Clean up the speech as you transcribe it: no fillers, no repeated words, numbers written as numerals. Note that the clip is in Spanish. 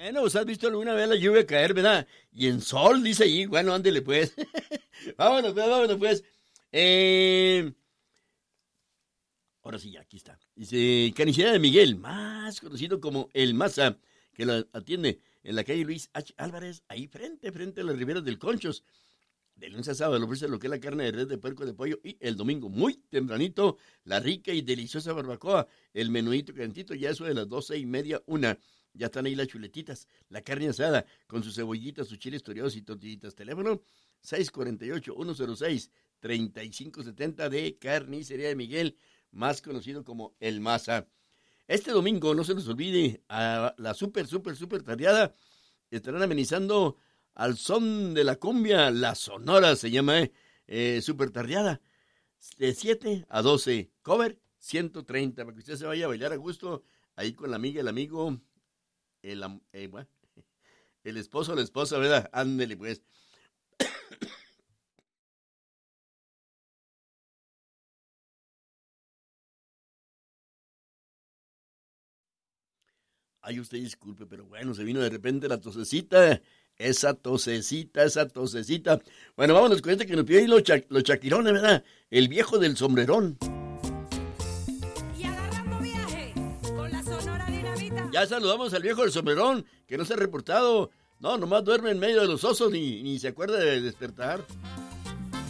Bueno, ¿os has visto alguna vez la lluvia caer, verdad? Y en sol, dice allí. Bueno, ándele pues. Vámonos pues. Ahora sí, ya, aquí está. Dice, Carnicería de Miguel, más conocido como El Maza, que la atiende en la calle Luis H. Álvarez, ahí frente a las riberas del Conchos. De lunes a sábado le ofrece lo que es la carne de res, de puerco, de pollo, y el domingo, muy tempranito, la rica y deliciosa barbacoa, el menudito calentito, ya eso de las 12:30, 1. Ya están ahí las chuletitas, la carne asada, con sus cebollitas, sus chiles toreados y tortillitas. Teléfono 648-106-3570 de Carnicería de Miguel, más conocido como El Maza. Este domingo, no se nos olvide, a la super tardeada, estarán amenizando al son de la cumbia, la Sonora se llama, super tardeada, de 7 a 12, cover 130, para que usted se vaya a bailar a gusto, ahí con la amiga, el amigo, bueno, el esposo, la esposa, ¿verdad? Ándele pues. Ay, usted disculpe, pero bueno, se vino de repente la tosecita, esa tosecita. Bueno, vámonos con este que nos pide ahí los chaquirones, ¿verdad? El viejo del sombrerón. Y agarrando viaje con la Sonora Dinamita. Ya saludamos al viejo del sombrerón, que no se ha reportado. No, nomás duerme en medio de los osos ni se acuerda de despertar.